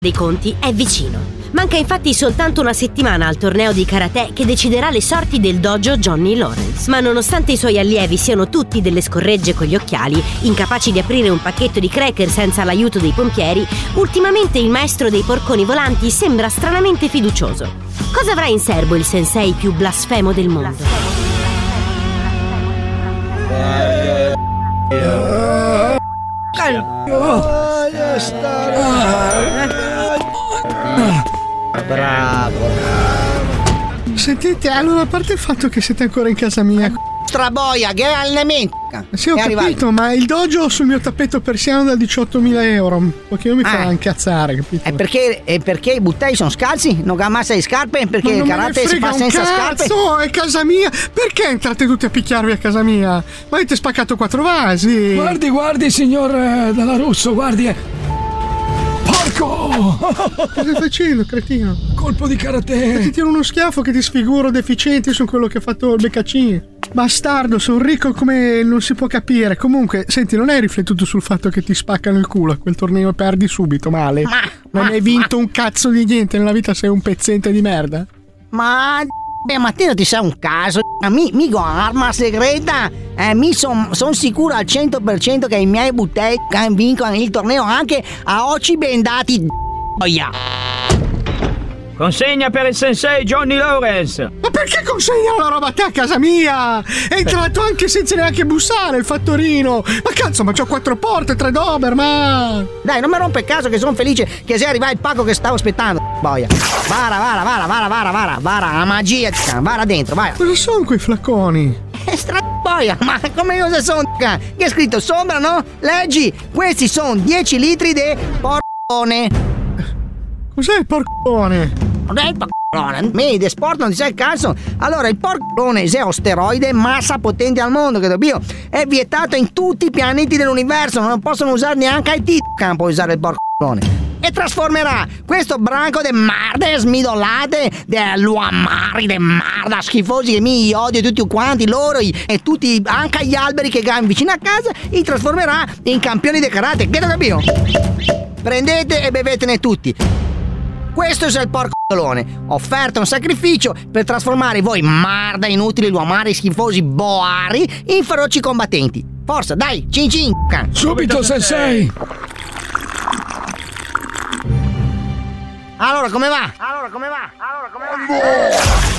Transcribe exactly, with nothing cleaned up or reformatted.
dei conti è vicino. Manca infatti soltanto una settimana al torneo di karate che deciderà le sorti del dojo Johnny Lawrence. Ma nonostante i suoi allievi siano tutti delle scorregge con gli occhiali, incapaci di aprire un pacchetto di cracker senza l'aiuto dei pompieri, ultimamente il maestro dei porconi volanti sembra stranamente fiducioso. Cosa avrà in serbo il sensei più blasfemo del mondo? Bravo. Sentite, allora, a parte il fatto che siete ancora in casa mia, Straboia, che è allenamento. sì, ho È capito, arrivato. ma il dojo sul mio tappeto persiano da diciottomila euro, perché io mi farà Ah. incazzare, capito? È perché, è perché i buttei sono scalzi? Non ha massa di scarpe? Perché Ma il non me ne karate si frega fa un senza scarpe? cazzo, è casa mia. Perché entrate tutti a picchiarvi a casa mia? Ma avete spaccato quattro vasi. Guardi, guardi, signor eh, Dalla Russo, guardi. eh. Porco! Cosa stai facendo, cretino? Colpo di Ti karate. tiro uno schiaffo che ti sfiguro deficienti su quello che ha fatto il Beccaccini. Bastardo, sono ricco come non si può capire. Comunque, senti, non hai riflettuto sul fatto che ti spaccano il culo a quel torneo e perdi subito, male? Ma- non ma- hai vinto un cazzo di niente nella vita, sei un pezzente di merda. Ma beh, Matteo, ti sei un caso? Mi, mica arma segreta. Eh, mi son, son sicuro al cento per cento che i miei buttei vincono il torneo anche a occhi bendati. Boia. Consegna per il sensei Johnny Lawrence. Ma perché consegna la roba a te a casa mia? È entrato anche senza neanche bussare il fattorino. Ma cazzo, ma c'ho quattro porte, tre Doberman. Dai, non mi rompe il caso che sono felice che sia arrivato il pacco che stavo aspettando. Boia. Vara, vara, vara, vara, vara, vara, vara, la magia, vara dentro, vai. Cosa sono quei flacconi? È stra... Boia, ma come cosa sono? Che è scritto sopra, no? Leggi, questi sono dieci litri di porcone. Cos'è il porcone? Non è il porcone. Media sport non ti sai il cazzo. Allora, il porcone è un steroide massa potente al mondo, che dobbiamo. È vietato in tutti i pianeti dell'universo. Non possono usare neanche i tit. Non puoi usare il porcone. E trasformerà questo branco de marde smidolate, de luamari, de marda schifosi che mi odio tutti quanti loro e tutti, anche gli alberi che hanno vicino a casa, li trasformerà in campioni di karate. Che capito? Prendete e bevetene tutti. Questo è il porcolone. Offerta un sacrificio per trasformare voi marda inutili luamari schifosi boari in feroci combattenti. Forza, dai, cin cin. Subito, sensei. Allora come va? Allora come va? Allora come va?